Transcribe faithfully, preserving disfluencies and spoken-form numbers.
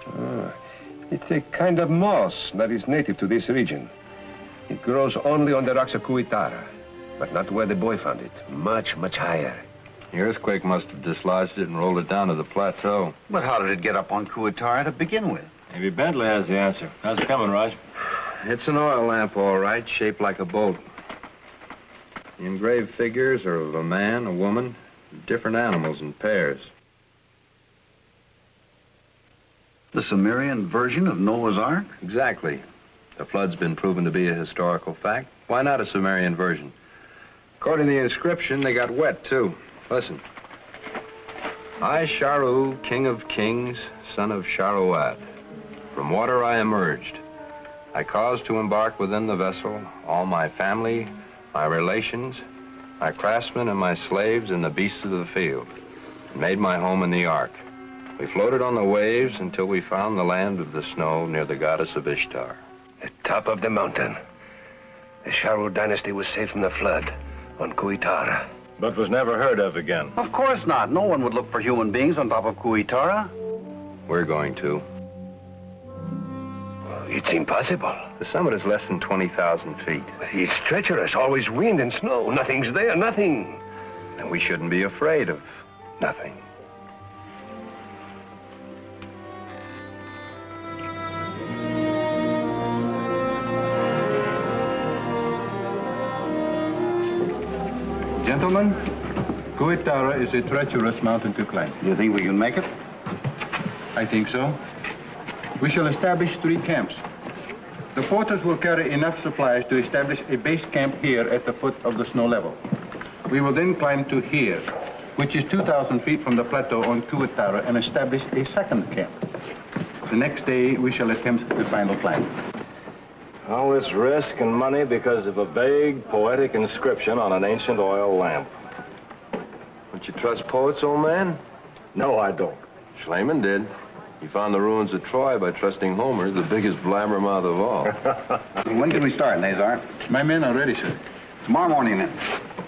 Ah, it's a kind of moss that is native to this region. It grows only on the rocks of Kuitara, but not where the boy found it. Much, much higher. The earthquake must have dislodged it and rolled it down to the plateau. But how did it get up on Kuitara to begin with? Maybe Bentley has the answer. How's it coming, Raj? It's an oil lamp, all right, shaped like a boat. The engraved figures are of a man, a woman, different animals in pairs. The Sumerian version of Noah's Ark? Exactly. The flood's been proven to be a historical fact. Why not a Sumerian version? According to the inscription, they got wet, too. Listen. I, Sharu, king of kings, son of Sharuad. From water I emerged. I caused to embark within the vessel all my family, my relations, my craftsmen and my slaves and the beasts of the field, and made my home in the ark. We floated on the waves until we found the land of the snow near the goddess of Ishtar. The top of the mountain. The Sharu dynasty was saved from the flood on Kuitara. But was never heard of again. Of course not. No one would look for human beings on top of Kuitara. We're going to. It's impossible. The summit is less than twenty thousand feet. It's treacherous, always wind and snow. Nothing's there, nothing. And we shouldn't be afraid of nothing. Gentlemen, Kuitara is a treacherous mountain to climb. You think we can make it? I think so. We shall establish three camps. The porters will carry enough supplies to establish a base camp here at the foot of the snow level. We will then climb to here, which is two thousand feet from the plateau on Kuitara, and establish a second camp. The next day, we shall attempt the final climb. All this risk and money because of a vague, poetic inscription on an ancient oil lamp. Don't you trust poets, old man? No, I don't. Schliemann did. He found the ruins of Troy by trusting Homer, the biggest blabbermouth of all. When can we start, Nazar? My men are ready, sir. Tomorrow morning, then.